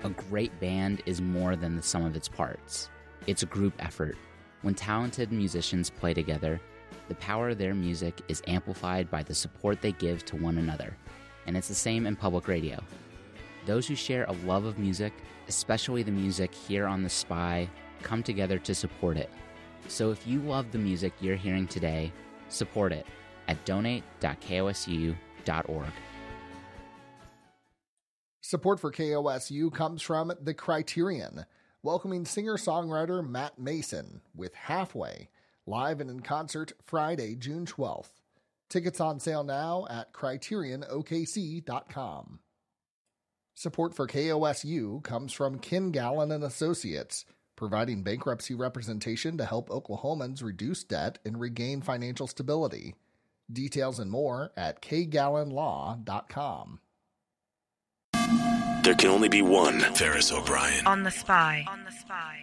A great band is more than the sum of its parts. It's a group effort. When talented musicians play together, the power of their music is amplified by the support they give to one another. And it's the same in public radio. Those who share a love of music, especially the music here on The Spy, come together to support it. So if you love the music you're hearing today, support it at donate.kosu.org. Support for KOSU comes from The Criterion, welcoming singer-songwriter Matt Mason with Halfway, live and in concert Friday, June 12th. Tickets on sale now at CriterionOKC.com. Support for KOSU comes from Ken Gallen and Associates, providing bankruptcy representation to help Oklahomans reduce debt and regain financial stability. Details and more at kgallenlaw.com. There can only be one Ferris O'Brien. On The Spy.